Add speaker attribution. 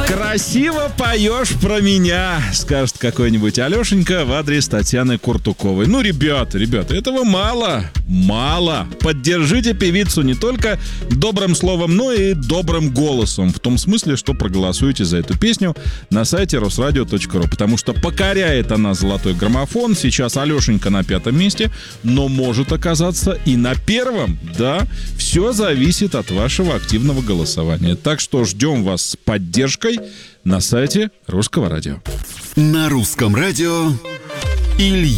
Speaker 1: Красиво поешь про меня, скажет какой-нибудь Алешенька в адрес Татьяны Куртуковой. Ну, ребята, этого мало. Поддержите певицу не только добрым словом, но и добрым голосом. В том смысле, что проголосуете за эту песню на сайте rosradio.ru. Потому что покоряет она золотой граммофон. Сейчас Алешенька на 5-м месте, но может оказаться и на 1-м. Да, все зависит от вашего активного голосования. Так что ждем вас с поддержкой на сайте Русского радио.
Speaker 2: На Русском радио Илья